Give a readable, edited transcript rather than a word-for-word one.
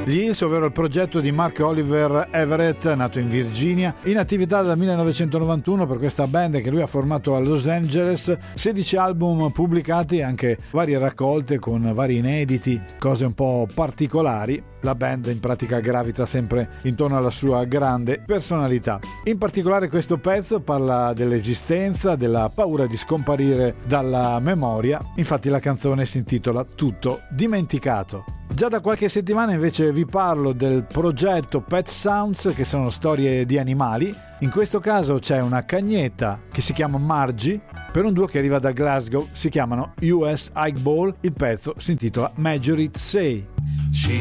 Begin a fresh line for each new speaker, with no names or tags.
Gli Hills, ovvero il progetto di Mark Oliver Everett, nato in Virginia, in attività dal 1991 per questa band che lui ha formato a Los Angeles, 16 album pubblicati e anche varie raccolte con vari inediti, cose un po' particolari. La band in pratica gravita sempre intorno alla sua grande personalità. In particolare questo pezzo parla dell'esistenza, della paura di scomparire dalla memoria, infatti la canzone si intitola Tutto dimenticato. Già da qualche settimana invece vi parlo del progetto Pet Sounds, che sono storie di animali. In questo caso c'è una cagnetta che si chiama Margie, per un duo che arriva da Glasgow, si chiamano US Ike Ball, il pezzo si intitola Major It Say.